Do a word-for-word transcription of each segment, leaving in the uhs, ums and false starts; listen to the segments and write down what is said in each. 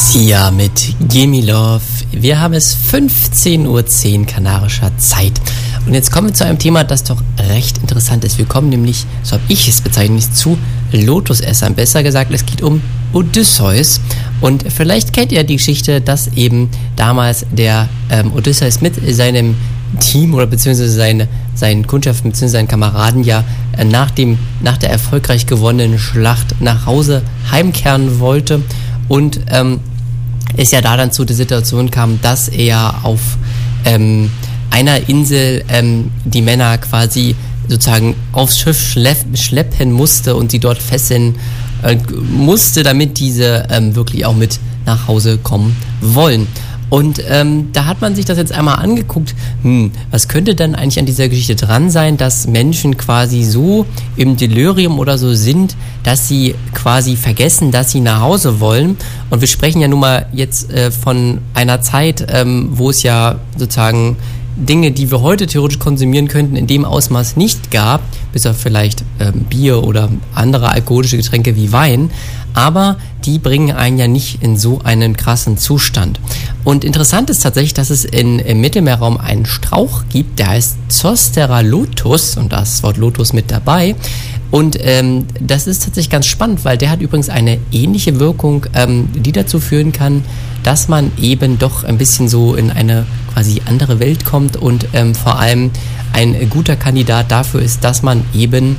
Sia mit Gimme Love. Wir haben es fünfzehn Uhr zehn kanarischer Zeit. Und jetzt kommen wir zu einem Thema, das doch recht interessant ist. Wir kommen nämlich, so habe ich es bezeichnet, zu Lotusessern. Besser gesagt, es geht um Odysseus. Und vielleicht kennt ihr die Geschichte, dass eben damals der ähm, Odysseus mit seinem Team oder beziehungsweise seine, seinen Kundschaften beziehungsweise seinen Kameraden ja äh, nach, dem, nach der erfolgreich gewonnenen Schlacht nach Hause heimkehren wollte. Und ähm, es ja da dann zu der Situation kam, dass er auf ähm, einer Insel ähm, die Männer quasi sozusagen aufs Schiff schlepp, schleppen musste und sie dort fesseln äh, musste, damit diese ähm, wirklich auch mit nach Hause kommen wollen. Und ähm, da hat man sich das jetzt einmal angeguckt, hm, was könnte denn eigentlich an dieser Geschichte dran sein, dass Menschen quasi so im Delirium oder so sind, dass sie quasi vergessen, dass sie nach Hause wollen. Und wir sprechen ja nun mal jetzt äh, von einer Zeit, ähm, wo es ja sozusagen Dinge, die wir heute theoretisch konsumieren könnten, in dem Ausmaß nicht gab, bis auf vielleicht ähm, Bier oder andere alkoholische Getränke wie Wein, aber die bringen einen ja nicht in so einen krassen Zustand. Und interessant ist tatsächlich, dass es in, im Mittelmeerraum einen Strauch gibt, der heißt Zostera lotus, und da ist das Wort Lotus mit dabei. Und ähm, das ist tatsächlich ganz spannend, weil der hat übrigens eine ähnliche Wirkung, ähm, die dazu führen kann, dass man eben doch ein bisschen so in eine quasi andere Welt kommt und ähm, vor allem ein guter Kandidat dafür ist, dass man eben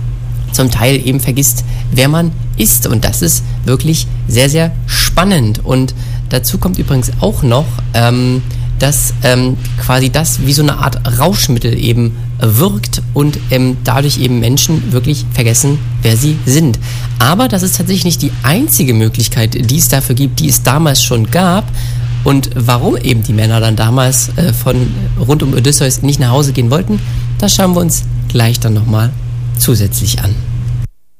zum Teil eben vergisst, wer man ist. Und das ist wirklich sehr, sehr spannend. Und dazu kommt übrigens auch noch, ähm, dass ähm, quasi das wie so eine Art Rauschmittel eben wirkt und ähm, dadurch eben Menschen wirklich vergessen, wer sie sind. Aber das ist tatsächlich nicht die einzige Möglichkeit, die es dafür gibt, die es damals schon gab. Und warum eben die Männer dann damals äh, von rund um Odysseus nicht nach Hause gehen wollten, das schauen wir uns gleich dann nochmal zusätzlich an.